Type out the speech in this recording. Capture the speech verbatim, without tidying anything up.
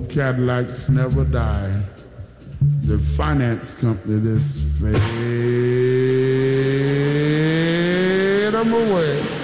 Old Cadillacs never die. The finance company that's fade them away.